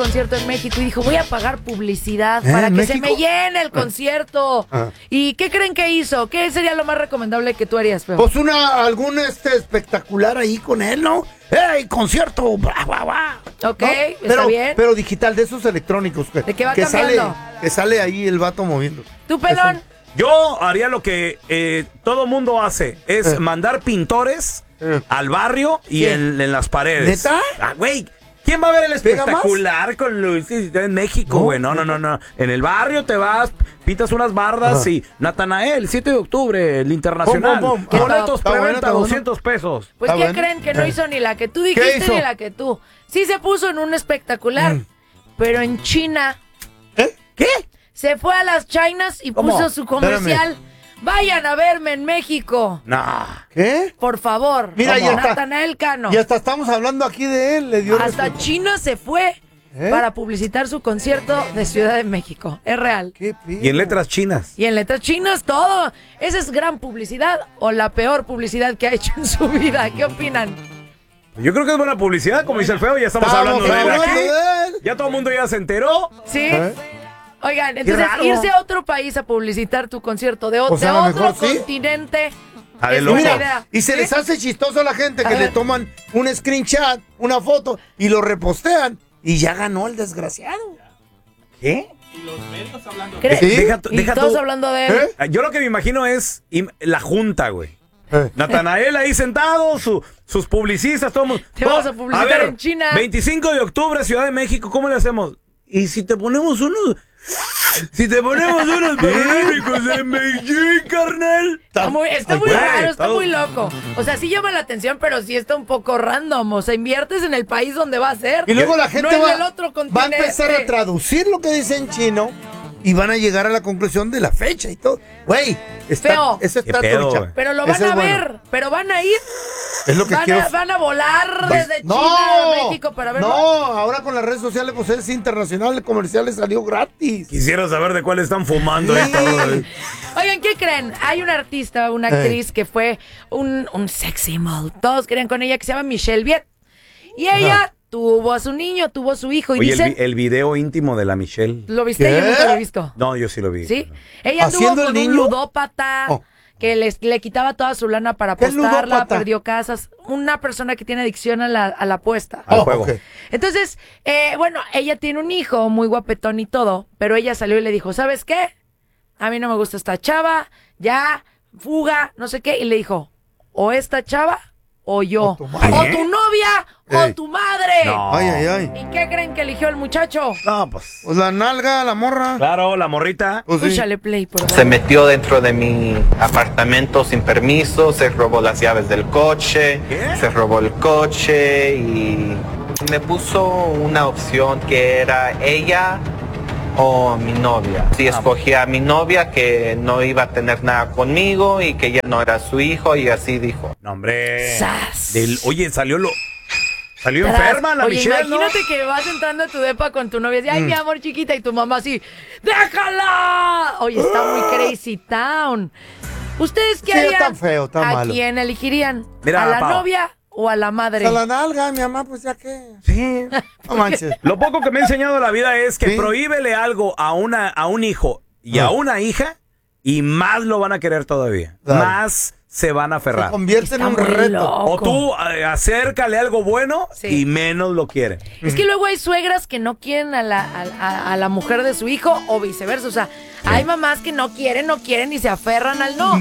concierto en México y dijo, voy a pagar publicidad para que ¿México? se me llene el concierto. ¿Y qué creen que hizo? ¿Qué sería lo más recomendable que tú harías, Feo? Pues algún espectacular ahí con él, ¿no? ¡Ey, concierto! ¡Bra, bra, bra! Ok, ¿No? está bien. Pero digital, de esos electrónicos. ¿De qué va que cambiando? sale ahí el vato moviendo. ¿Tú, pelón? Eso. Yo haría lo que todo mundo hace, es mandar pintores al barrio y en las paredes. ¿Neta? Güey, ¿quién va a ver el ¿Pega espectacular con Luis en México, güey? No. En el barrio te vas, pintas unas bardas y Natanael, 7 de octubre, el internacional. Pum. Boletos Está bueno, preventa, está bueno. 200 pesos. Pues, Está ¿qué bueno. creen? Que no hizo ni la que tú ¿Qué dijiste hizo? ni la que tú. Sí se puso en un espectacular, pero en China ¿Qué? se fue a las Chinas y ¿Cómo? puso su comercial. Vayan a verme en México. No. ¿Qué? Por favor. Mira, ya está. Natanael Cano. Y hasta estamos hablando aquí de él. Le dio Hasta respeto. China se fue para publicitar su concierto de Ciudad de México. Es real. ¿Qué pido? Y en letras chinas. Y en letras chinas todo. ¿Esa es gran publicidad o la peor publicidad que ha hecho en su vida? ¿Qué opinan? Yo creo que es buena publicidad, como dice el Feo, ya estamos hablando de él aquí. Ya todo el mundo ya se enteró. ¿Sí? Oigan, entonces raro. irse a otro país a publicitar tu concierto de O sea, a lo otro mejor sí. continente A de es loco. buena Mira, idea. y se les hace chistoso a la gente A que le ver. toman un screenshot, una foto, y lo repostean. Y ya ganó el desgraciado. ¿Qué? ¿Sí? Y todos hablando de él. Yo lo que me imagino es la junta, güey. Natanael ahí sentado, sus publicistas, todo el mundo. Te vamos a publicitar en China. 25 de octubre, Ciudad de México, ¿cómo le hacemos? ¿Y si te ponemos unos periódicos en Beijing, carnal? Está muy güey, raro, está todo- muy loco. O sea, sí llama la atención, pero sí está un poco random. O sea, inviertes en el país donde va a ser. Y luego la gente no en va, el otro va a continente. empezar a traducir lo que dice en chino y van a llegar a la conclusión de la fecha y todo. Güey, Feo. eso está ¿Qué pedo, trucha. güey? Pero lo Eso van a es bueno. ver, pero van a ir. Es lo que quiero. Van a volar desde China a México para verlo. No, ahora con las redes sociales, pues es internacional, el comercial le salió gratis. Quisiera saber de cuál están fumando ahí todo. Oigan, ¿qué creen? Hay una artista, una actriz que fue un sexy symbol. Todos querían con ella, que se llama Michelle Viet. Y ella tuvo a su niño, tuvo a su hijo. Y Oye, dicen, el video íntimo de la Michelle. ¿lo viste? ¿Qué? Yo nunca lo he visto. No, yo sí lo vi. ¿Sí? Ella anduvo ¿Haciendo con el un niño? ludópata que le quitaba toda su lana para ¿Qué apostarla, ludópata? perdió casas. Una persona que tiene adicción a la apuesta. Al juego. ok. Entonces, bueno, ella tiene un hijo muy guapetón y todo, pero ella salió y le dijo, ¿sabes qué? A mí no me gusta esta chava, ya, fuga, no sé qué. Y le dijo, o esta chava o yo. O tu madre. O tu novia o tu madre. No. Ay, ay, ay. ¿Y qué creen que eligió el muchacho? No, pues. Pues la nalga, la morra. Claro, la morrita. Pues sí. Escúchale play, por favor. Se metió dentro de mi apartamento sin permiso, se robó las llaves del coche, ¿Qué? se robó el coche y me puso una opción que era ella o mi novia. Si escogí a mi novia, que no iba a tener nada conmigo y que ella no era su hijo, y así dijo. No, hombre. Sas. Oye, salió Tras- enferma la Oye, Michelle, ¿no? imagínate que vas entrando a tu depa con tu novia y dice, ay, mi amor chiquita, y tu mamá así, ¡déjala! Oye, está muy crazy town. ¿Ustedes qué Sí, harían? está feo, está ¿A malo. quién elegirían? Mira, ¿A la Pao. novia o a la madre? A la nalga, mi mamá, pues ya que. Sí. No manches. Lo poco que me ha enseñado la vida es que Sí. prohíbele algo a un hijo y a una hija y más lo van a querer todavía. Claro. Más se van a Se aferrar. convierte en Está un muy reto. loco. O tú acércale algo bueno Sí. y menos lo quiere. Es que luego hay suegras que no quieren a la mujer de su hijo o viceversa. O sea, hay mamás que no quieren y se aferran al no.